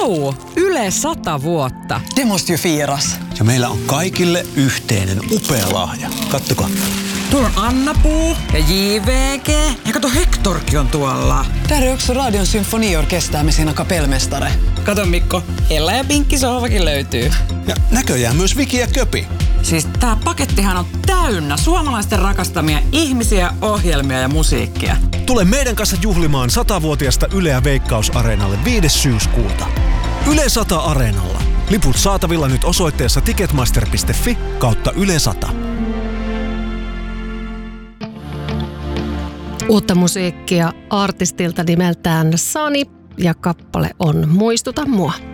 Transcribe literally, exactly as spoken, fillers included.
Vau! Yle sata vuotta. Det måste ju firas. Ja meillä on kaikille yhteinen upea lahja. Kattokaa. Tuolla on Anna-Puu ja J V G. Ja kato, Hectorkin on tuolla. Där är också Radion symfoniorkester med sina kapellmästare. Kato Mikko, Ella ja Pinkki sohvakin löytyy. Ja näköjään myös Viki ja Köpi. Siis tää pakettihan on täynnä suomalaisten rakastamia ihmisiä, ohjelmia ja musiikkia. Tule meidän kanssa juhlimaan satavuotiaasta Yleä Veikkaus-areenalle viides syyskuuta. Yle sata Areenalla. Liput saatavilla nyt osoitteessa ticketmaster piste fi kautta Yle sata. Uutta musiikkia artistilta nimeltään Sani ja kappale on Muistuta mua.